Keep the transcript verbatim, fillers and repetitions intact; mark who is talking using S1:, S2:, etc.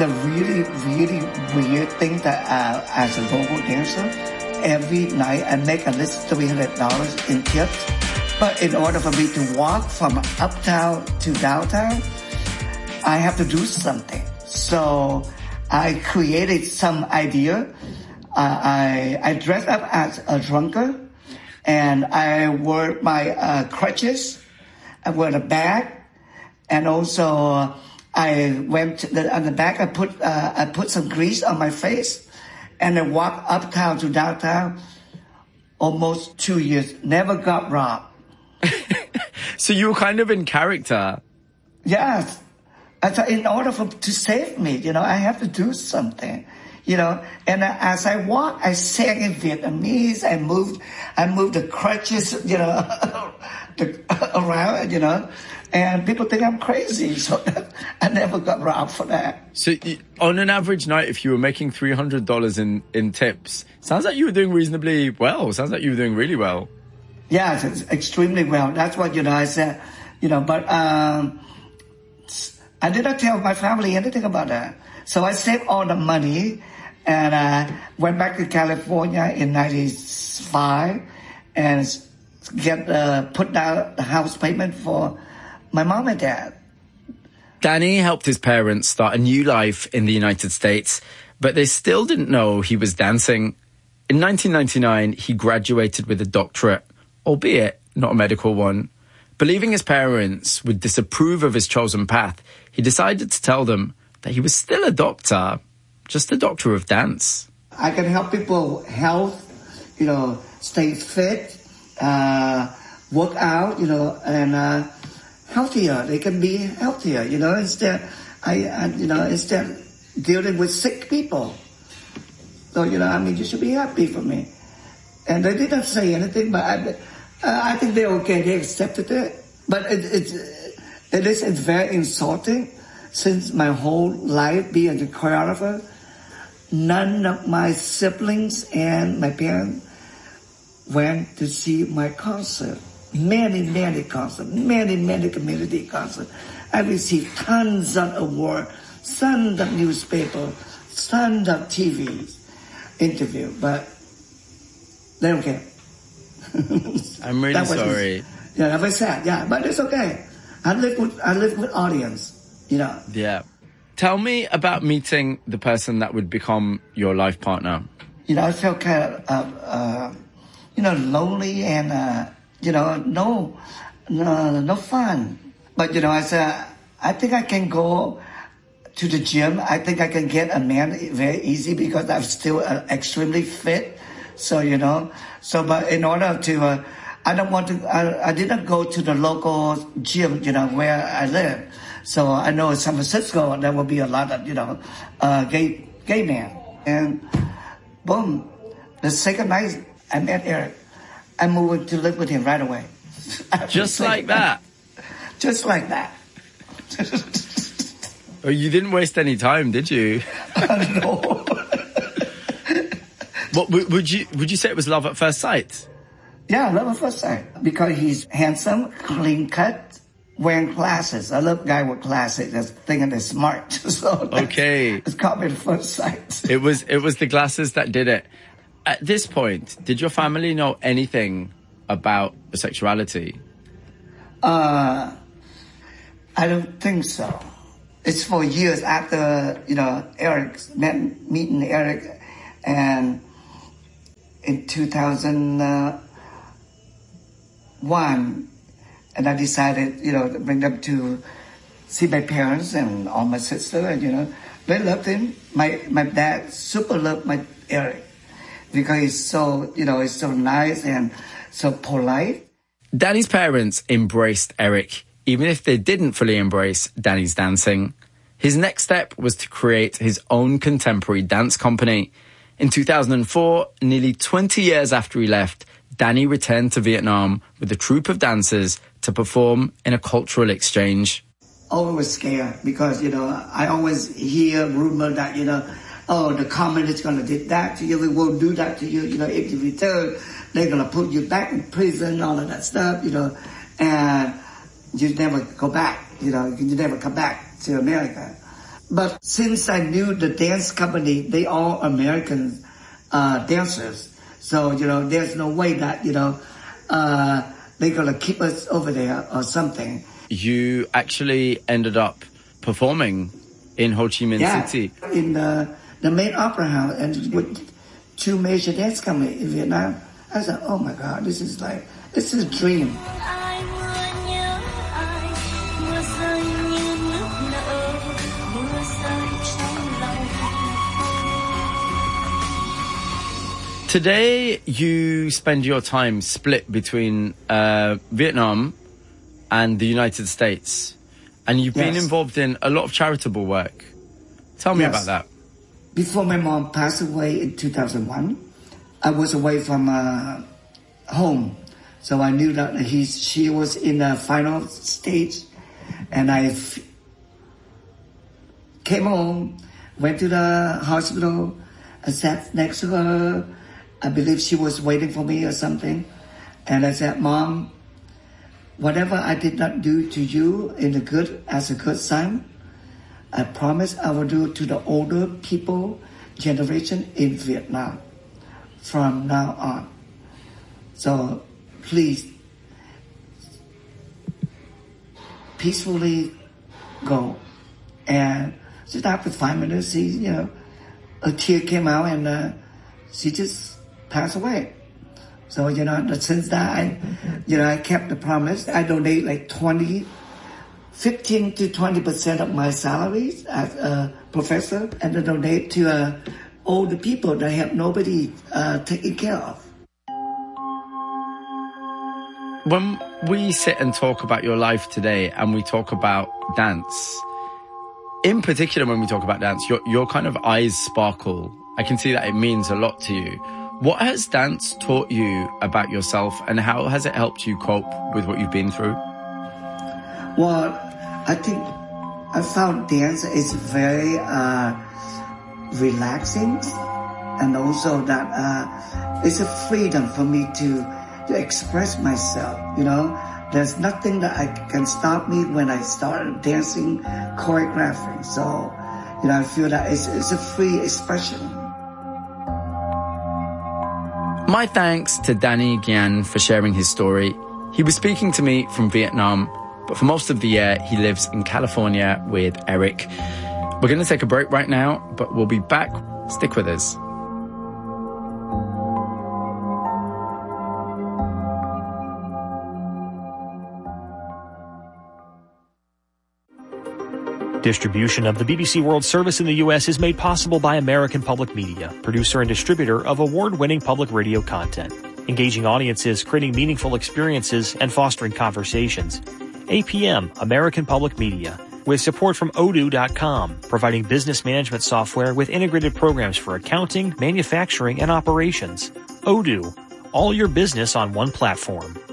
S1: the really, really weird thing that uh, as a local dancer, every night I make at least three hundred dollars in tips. But in order for me to walk from uptown to downtown, I have to do something. So I created some idea. Uh, I, I dressed up as a drunkard and I wore my uh, crutches. I wore a bag. And also uh, I went to the, on the back, I put, uh, I put some grease on my face and I walked uptown to downtown almost two years. Never got robbed.
S2: So you were kind of in character.
S1: Yes. I thought in order for to save me, you know, I have to do something, you know. And as I walked, I sang in Vietnamese. I moved, I moved the crutches, you know, the, around, you know. And people think I'm crazy, so I never got robbed for that.
S2: So on an average night, if you were making three hundred dollars in, in tips, sounds like you were doing reasonably well. Sounds like you were doing really well.
S1: Yes, it's extremely well. That's what, you know, I said, you know, but um, I didn't tell my family anything about that. So I saved all the money and uh, went back to California in ninety-five and get uh, put down the house payment for my mom and dad.
S2: Danny helped his parents start a new life in the United States, but they still didn't know he was dancing. In nineteen ninety-nine, he graduated with a doctorate, albeit not a medical one. Believing his parents would disapprove of his chosen path, he decided to tell them that he was still a doctor, just a doctor of dance.
S1: I can help people health, you know, stay fit, uh, work out, you know, and uh, healthier. They can be healthier, you know, instead, I, I, you know, instead dealing with sick people. So, you know, I mean, you should be happy for me. And they didn't say anything, but I, uh, I think they're okay. They accepted it. But it, it, it is it's very insulting since my whole life being a choreographer. None of my siblings and my parents went to see my concert. Many, many concerts, many, many community concerts. I received tons of awards, tons of newspapers, tons of T Vs. Interview, but they don't care.
S2: I'm really sorry.
S1: Just, yeah, that was sad. Yeah, but it's okay. I live with I live with audience, you know.
S2: Yeah. Tell me about meeting the person that would become your life partner.
S1: You know, I felt kind of, uh, uh, you know, lonely and uh, you know, no, no, no fun. But you know, I said, I think I can go to the gym. I think I can get a man very easy because I'm still uh, extremely fit. So, you know, so, but in order to, uh, I don't want to, I, I didn't go to the local gym, you know, where I live. So I know in San Francisco, there will be a lot of, you know, uh, gay, gay men. And boom, the second night I met Eric, I moved to live with him right away.
S2: Just like that?
S1: Just like that.
S2: Oh, you didn't waste any time, did you?
S1: Uh, no.
S2: What would you would you say it was love at first sight?
S1: Yeah, love at first sight because he's handsome, clean cut, wearing glasses. I love guy with glasses that's thinking they're smart. So
S2: okay,
S1: it's caught me at first sight.
S2: It was it was the glasses that did it. At this point, did your family know anything about sexuality?
S1: Uh, I don't think so. It's for years after, you know, Eric, met, meeting Eric, and in two thousand one, and I decided, you know, to bring them to see my parents and all my sister, and, you know, they loved him. My, my dad super loved my Eric because he's so, you know, he's so nice and so polite.
S2: Danny's parents embraced Eric, even if they didn't fully embrace Danny's dancing. His next step was to create his own contemporary dance company. In two thousand four, nearly twenty years after he left, Danny returned to Vietnam with a troupe of dancers to perform in a cultural exchange.
S1: Always scared because, you know, I always hear rumor that, you know, oh, the communists going to do that to you, we won't do that to you, you know, if you return, they're going to put you back in prison, all of that stuff, you know, and you never go back, you know, you never come back to America. But since I knew the dance company, they all American uh, dancers. So, you know, there's no way that, you know, uh, they're going to keep us over there or something.
S2: You actually ended up performing in Ho Chi Minh
S1: yeah,
S2: City.
S1: in the, the main opera house and with two major dance companies in Vietnam. I said, oh my God, this is like, this is a dream.
S2: Today, you spend your time split between uh, Vietnam and the United States. And you've yes. been involved in a lot of charitable work. Tell me yes. about that.
S1: Before my mom passed away in two thousand one, I was away from uh, home. So I knew that he, she was in the final stage. And I f- came home, went to the hospital, I sat next to her. I believe she was waiting for me or something. And I said, Mom, whatever I did not do to you in the good, as a good son, I promise I will do to the older people generation in Vietnam from now on. So please, peacefully go. And just after five minutes, she, you know, a tear came out and uh, she just passed away. So, you know, since that, I, you know, I kept the promise. I donate like twenty, fifteen to twenty percent of my salaries as a professor, and I donate to uh, older people that have nobody uh, taken care of.
S2: When we sit and talk about your life today and we talk about dance, in particular when we talk about dance, your, your kind of eyes sparkle. I can see that it means a lot to you. What has dance taught you about yourself, and how has it helped you cope with what you've been through?
S1: Well, I think I found dance is very uh, relaxing, and also that uh, it's a freedom for me to, to express myself, you know. There's nothing that I can stop me when I start dancing, choreographing. So, you know, I feel that it's, it's a free expression.
S2: My thanks to Danny Gian for sharing his story. He was speaking to me from Vietnam, but for most of the year, he lives in California with Eric. We're going to take a break right now, but we'll be back. Stick with us.
S3: Distribution of the B B C World Service in the U S is made possible by American Public Media, producer and distributor of award-winning public radio content, engaging audiences, creating meaningful experiences, and fostering conversations. A P M, American Public Media, with support from Odoo dot com, providing business management software with integrated programs for accounting, manufacturing, and operations. Odoo, all your business on one platform.